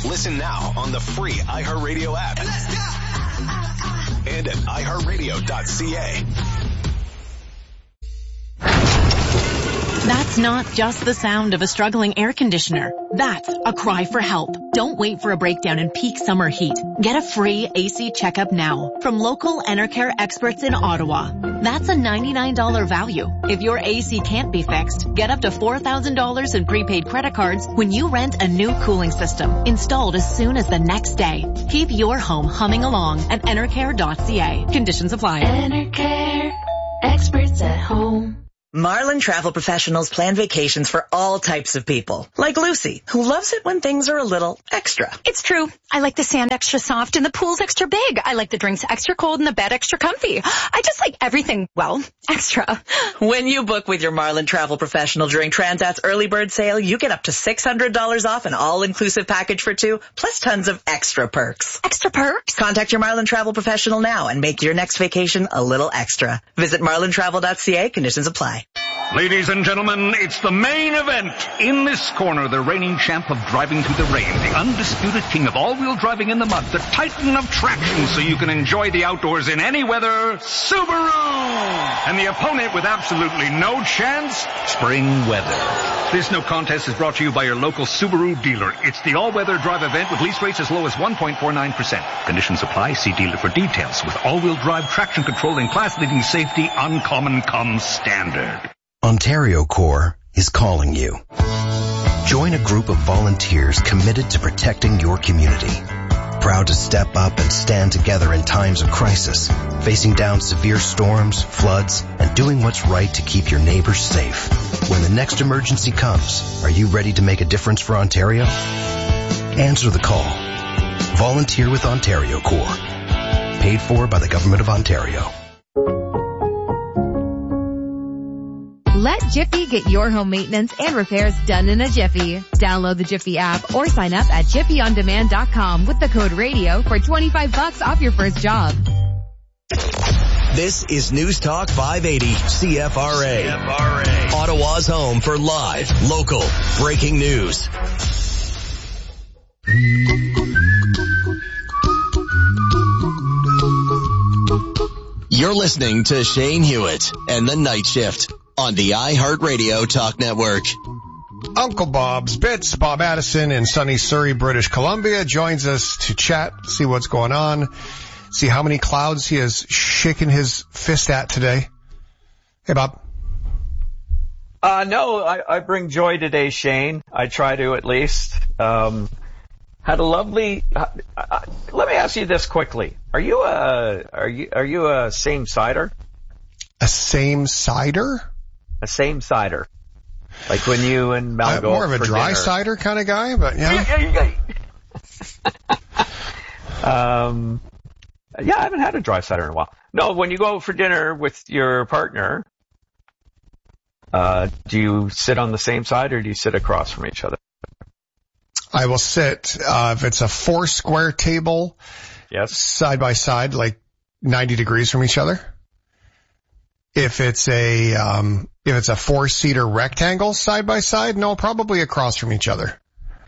Listen now on the free iHeartRadio app. Let's go! And at iHeartRadio.ca. That's not just the sound of a struggling air conditioner. That's a cry for help. Don't wait for a breakdown in peak summer heat. Get a free AC checkup now from local Enercare experts in Ottawa. That's a $99 value. If your AC can't be fixed, get up to $4,000 in prepaid credit cards when you rent a new cooling system installed as soon as the next day. Keep your home humming along at enercare.ca. Conditions apply. Enercare, experts at home. Marlin Travel Professionals plan vacations for all types of people, like Lucy, who loves it when things are a little extra. It's true. I like the sand extra soft and the pool's extra big. I like the drinks extra cold and the bed extra comfy. I just like everything, well, extra. When you book with your Marlin Travel Professional during Transat's early bird sale, you get up to $600 off an all-inclusive package for two, plus tons of extra perks. Extra perks? Contact your Marlin Travel Professional now and make your next vacation a little extra. Visit marlintravel.ca. Conditions apply. Ladies and gentlemen, it's the main event. In this corner, the reigning champ of driving through the rain, the undisputed king of all-wheel driving in the mud, the titan of traction so you can enjoy the outdoors in any weather, Subaru! And the opponent with absolutely no chance, spring weather. This no contest is brought to you by your local Subaru dealer. It's the all-weather drive event with lease rates as low as 1.49%. Conditions apply. See dealer for details. With all-wheel drive traction control and class-leading safety, uncommon comes standard. Ontario Corps is calling you. Join a group of volunteers committed to protecting your community. Proud to step up and stand together in times of crisis, facing down severe storms, floods, and doing what's right to keep your neighbors safe. When the next emergency comes, are you ready to make a difference for Ontario? Answer the call. Volunteer with Ontario Corps. Paid for by the Government of Ontario. Let Jiffy get your home maintenance and repairs done in a jiffy. Download the Jiffy app or sign up at jiffyondemand.com with the code radio for $25 off your first job. This is News Talk 580 CFRA. Ottawa's home for live, local, breaking news. You're listening to Shane Hewitt and the Night Shift on the iHeartRadio Talk Network. Uncle Bob's Bits, Bob Addison in sunny Surrey, British Columbia, joins us to chat, see what's going on, see how many clouds he has shaken his fist at today. Hey, Bob. No, I bring joy today, Shane. I try to at least. Had a lovely. Let me ask you this quickly: Are you a same cider? A same cider? A same cider. Like when you and Mal go more of a dry dinner. Cider kind of guy, but yeah. Yeah, I haven't had a dry cider in a while. No, when you go for dinner with your partner, do you sit on the same side or do you sit across from each other? I will sit, if it's a 4-square table, yes, side by side, like 90 degrees from each other. If it's a 4-seater rectangle side by side, no, probably across from each other.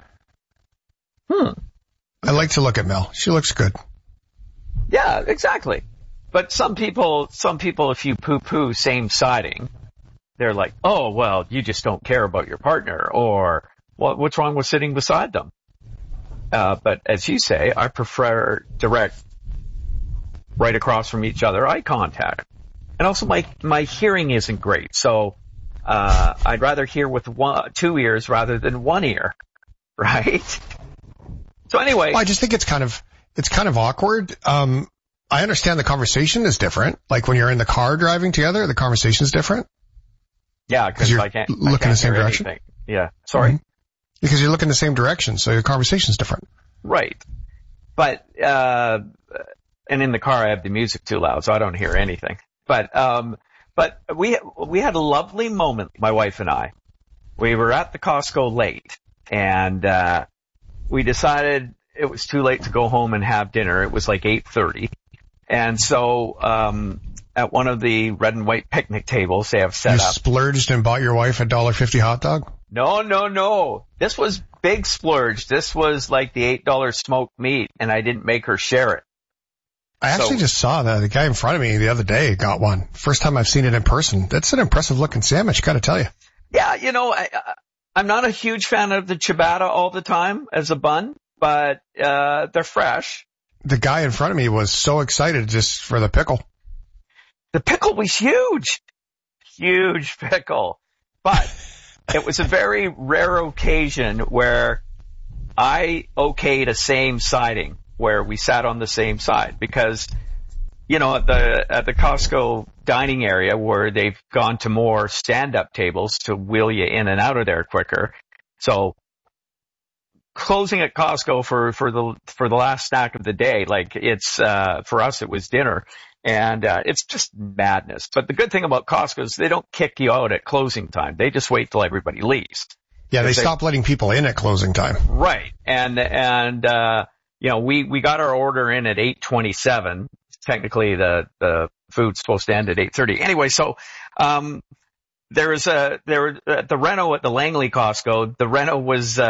I like to look at Mel. She looks good. Yeah, exactly. But some people, if you poo-poo same siding, they're like, oh, well, you just don't care about your partner, or what's wrong with sitting beside them? But as you say, I prefer direct, right across from each other, eye contact. And also my hearing isn't great, so I'd rather hear with two ears rather than one ear, right? So anyway, well, I just think it's kind of awkward. I understand the conversation is different. Like when you're in the car driving together, the conversation is different. Yeah, because I can't look in the same direction. Anything. Yeah, sorry. Mm-hmm. Because you look in the same direction, so your conversation is different. Right. But and in the car I have the music too loud, so I don't hear anything. But we had a lovely moment, my wife and I. We were at the Costco late, and we decided it was too late to go home and have dinner. It was like 8:30. And so at one of the red and white picnic tables they have set up. You splurged and bought your wife a $1.50 hot dog? No. This was big splurge. This was like the $8 smoked meat, and I didn't make her share it. I actually just saw the guy in front of me the other day got one. First time I've seen it in person. That's an impressive looking sandwich, gotta tell you. Yeah, you know, I'm not a huge fan of the ciabatta all the time as a bun, but they're fresh. The guy in front of me was so excited just for the pickle. The pickle was huge. Huge pickle. But it was a very rare occasion where I okayed a same siding, where we sat on the same side, because, you know, at the Costco dining area where they've gone to more stand-up tables to wheel you in and out of there quicker. So closing at Costco for the last snack of the day, like it's for us it was dinner, and it's just madness. But the good thing about Costco is they don't kick you out at closing time. They just wait till everybody leaves. Yeah, they stop letting people in at closing time. Right. And you know, we got our order in at 8:27. Technically the food's supposed to end at 8:30. Anyway, so there was at the reno at the Langley Costco, the reno was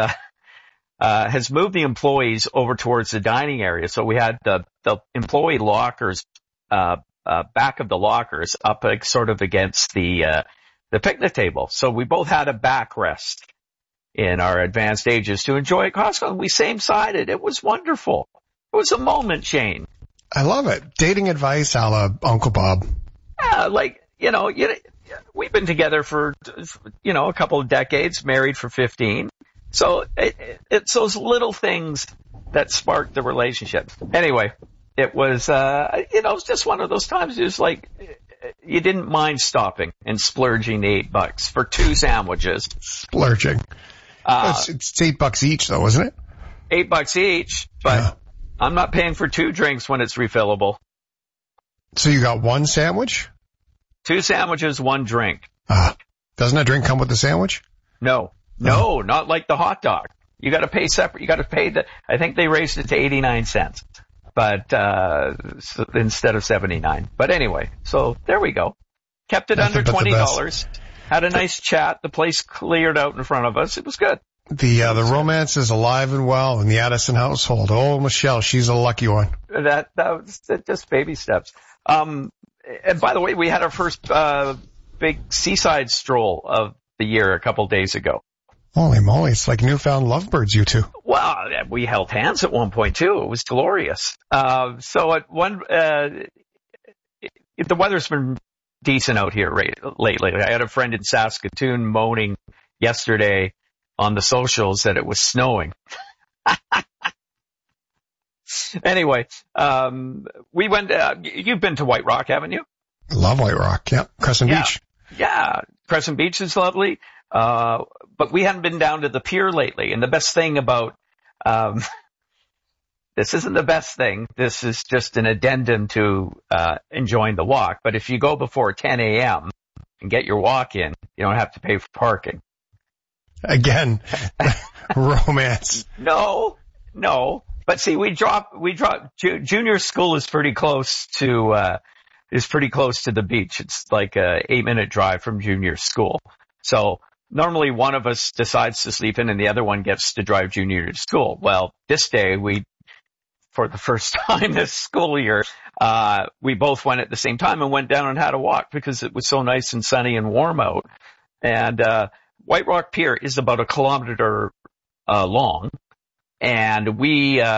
has moved the employees over towards the dining area. So we had the employee lockers back of the lockers up sort of against the picnic table. So we both had a backrest in our advanced ages to enjoy at Costco. We same-sided. It was wonderful. It was a moment, Shane. I love it. Dating advice a la Uncle Bob. Yeah, like, you know, we've been together for, you know, a couple of decades, married for 15. So it's those little things that spark the relationship. Anyway, it was, you know, it was just one of those times. It was like, you didn't mind stopping and splurging the $8 for 2 sandwiches. Splurging. It's $8 each though, isn't it? $8 each, but yeah. I'm not paying for 2 drinks when it's refillable. So you got 1 sandwich? 2 sandwiches, 1 drink. Doesn't a drink come with the sandwich? No. No, not like the hot dog. You gotta pay separate. You gotta pay I think they raised it to 89 cents. But, so instead of 79. But anyway, so there we go. Kept it under $20. Had a nice chat. The place cleared out in front of us. It was good. The romance is alive and well in the Addison household. Oh, Michelle, she's a lucky one. That was just baby steps. And by the way, we had our first, big seaside stroll of the year a couple days ago. Holy moly, it's like newfound lovebirds, you two. Well, we held hands at one point too. It was glorious. So at one, the weather's been decent out here lately. I had a friend in Saskatoon moaning yesterday on the socials that it was snowing. Anyway, we went, you've been to White Rock, haven't you? I love White Rock. Yeah. Crescent Beach. Yeah. Crescent Beach is lovely. But we hadn't been down to the pier lately. And the best thing about, this isn't the best thing. This is just an addendum to, enjoying the walk. But if you go before 10 a.m. and get your walk in, you don't have to pay for parking. Again, romance. No. But see, we drop, junior school is pretty close to the beach. It's like a 8-minute drive from junior school. So normally one of us decides to sleep in and the other one gets to drive junior to school. Well, this day for the first time this school year, we both went at the same time and went down and had a walk because it was so nice and sunny and warm out. And, White Rock Pier is about 1 kilometer, long. And we, it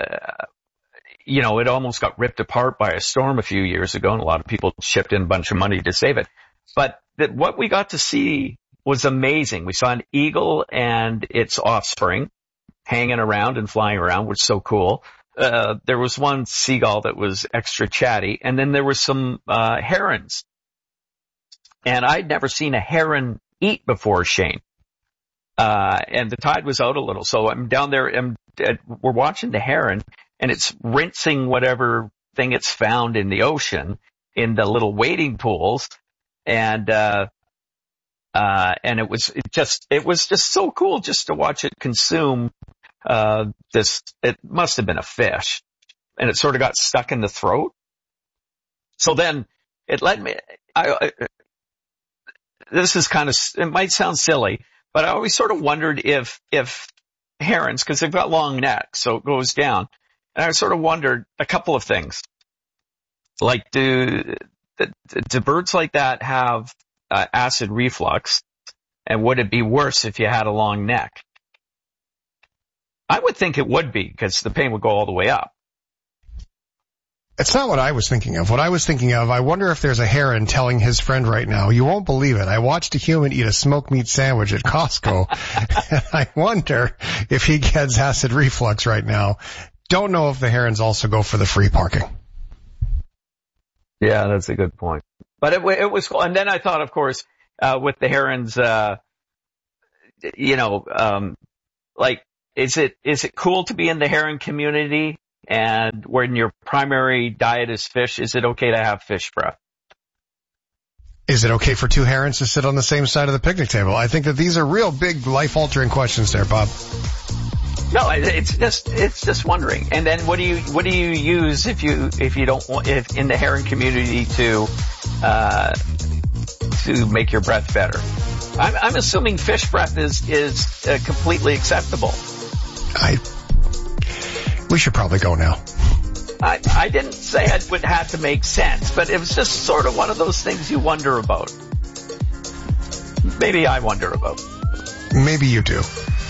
almost got ripped apart by a storm a few years ago, and a lot of people chipped in a bunch of money to save it. But what we got to see was amazing. We saw an eagle and its offspring hanging around and flying around, which is so cool. There was one seagull that was extra chatty, and then there was some herons. And I'd never seen a heron eat before, Shane. And the tide was out a little, so I'm down there and we're watching the heron, and it's rinsing whatever thing it's found in the ocean in the little wading pools, and it was just so cool just to watch it consume it must have been a fish, and it sort of got stuck in the throat. So then it led me. This is it might sound silly, but I always sort of wondered if herons, because they've got long necks, so it goes down. And I sort of wondered a couple of things. Like, do birds like that have acid reflux? And would it be worse if you had a long neck? I would think it would be, because the pain would go all the way up. It's not what I was thinking of. What I was thinking of, I wonder if there's a heron telling his friend right now, you won't believe it. I watched a human eat a smoked meat sandwich at Costco. And I wonder if he gets acid reflux right now. Don't know if the herons also go for the free parking. Yeah, that's a good point. But it was cool. And then I thought, of course, with the herons, like, is it cool to be in the heron community? And when your primary diet is fish, is it okay to have fish breath? Is it okay for two herons to sit on the same side of the picnic table? I think that these are real big life-altering questions there, Bob. No, it's just wondering. And then what do you use if you don't want, if in the heron community to make your breath better? I'm assuming fish breath is completely acceptable. We should probably go now. I didn't say it would have to make sense, but it was just sort of one of those things you wonder about. Maybe I wonder about. Maybe you do.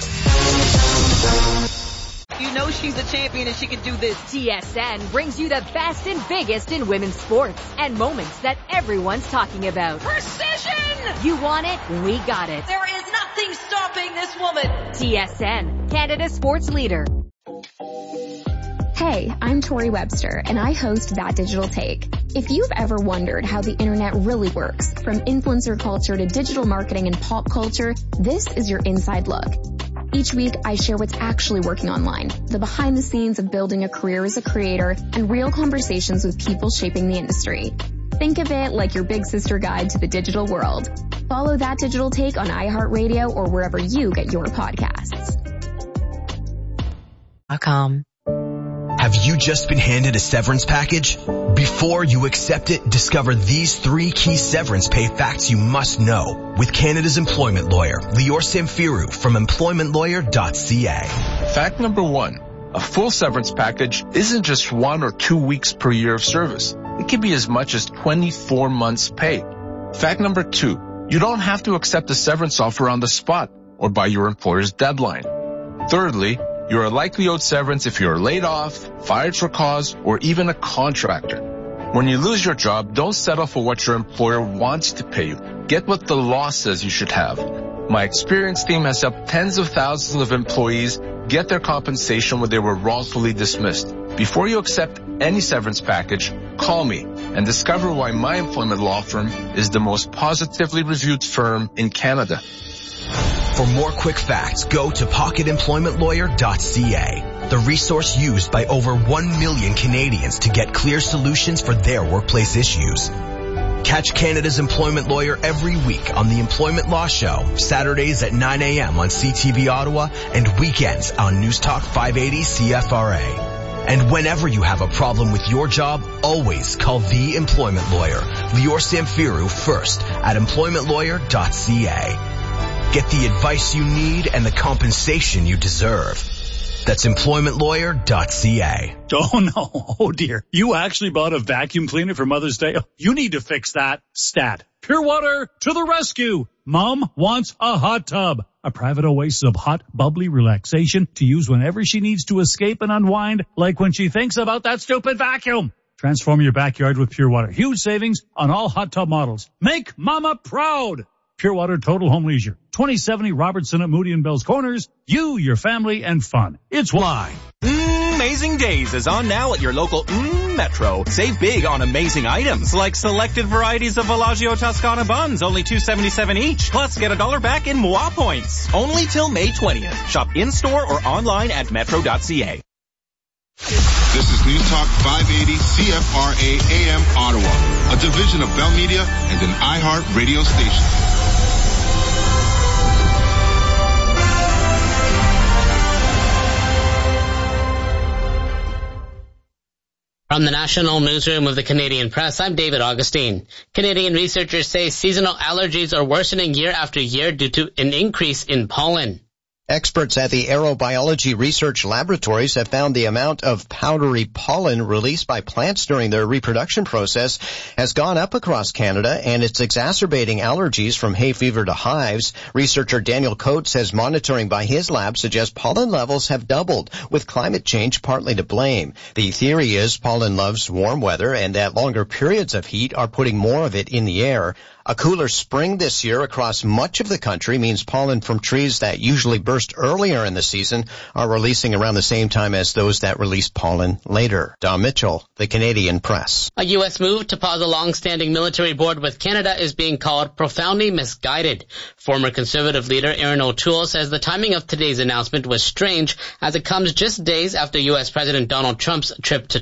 You know she's a champion and she can do this. TSN brings you the best and biggest in women's sports and moments that everyone's talking about. Precision! You want it? We got it. There is nothing stopping this woman. TSN, Canada's sports leader. Hey, I'm Tori Webster, and I host That Digital Take. If you've ever wondered how the internet really works, from influencer culture to digital marketing and pop culture, this is your inside look. Each week, I share what's actually working online, the behind the scenes of building a career as a creator, and real conversations with people shaping the industry. Think of it like your big sister guide to the digital world. Follow That Digital Take on iHeartRadio or wherever you get your podcasts. Have you just been handed a severance package? Before you accept it, discover these 3 key severance pay facts you must know with Canada's employment lawyer, Lior Samfiru from employmentlawyer.ca. Fact number 1. A full severance package isn't just 1 or 2 weeks per year of service. It can be as much as 24 months' pay. Fact number 2. You don't have to accept a severance offer on the spot or by your employer's deadline. Thirdly, you are likely owed severance if you are laid off, fired for cause, or even a contractor. When you lose your job, don't settle for what your employer wants to pay you. Get what the law says you should have. My experienced team has helped tens of thousands of employees get their compensation when they were wrongfully dismissed. Before you accept any severance package, call me and discover why my employment law firm is the most positively reviewed firm in Canada. For more quick facts, go to pocketemploymentlawyer.ca, the resource used by over 1 million Canadians to get clear solutions for their workplace issues. Catch Canada's Employment Lawyer every week on the Employment Law Show, Saturdays at 9 a.m. on CTV Ottawa and weekends on News Talk 580 CFRA. And whenever you have a problem with your job, always call the Employment Lawyer, Lior Samfiru, first at employmentlawyer.ca. Get the advice you need and the compensation you deserve. That's employmentlawyer.ca. Oh no, oh dear. You actually bought a vacuum cleaner for Mother's Day? You need to fix that. Stat. Pure Water to the rescue. Mom wants a hot tub. A private oasis of hot, bubbly relaxation to use whenever she needs to escape and unwind, like when she thinks about that stupid vacuum. Transform your backyard with Pure Water. Huge savings on all hot tub models. Make Mama proud. Pure Water Total Home Leisure. 2070 Robertson at Moody and Bell's Corners. You, your family, and fun. It's why. Amazing Days is on now at your local Metro. Save big on amazing items like selected varieties of Villaggio Toscana buns, only $2.77 each. Plus, get $1 back in Moi points. Only till May 20th. Shop in-store or online at metro.ca. This is News Talk 580 CFRA AM Ottawa, a division of Bell Media and an iHeart radio station. From the National Newsroom of the Canadian Press, I'm David Augustine. Canadian researchers say seasonal allergies are worsening year after year due to an increase in pollen. Experts at the Aerobiology Research Laboratories have found the amount of powdery pollen released by plants during their reproduction process has gone up across Canada, and it's exacerbating allergies from hay fever to hives. Researcher Daniel Coates says monitoring by his lab suggests pollen levels have doubled, with climate change partly to blame. The theory is pollen loves warm weather and that longer periods of heat are putting more of it in the air. A cooler spring this year across much of the country means pollen from trees that usually burst earlier in the season are releasing around the same time as those that release pollen later. Don Mitchell, the Canadian Press. A U.S. move to pause a long-standing military board with Canada is being called profoundly misguided. Former Conservative leader Erin O'Toole says the timing of today's announcement was strange, as it comes just days after U.S. President Donald Trump's trip to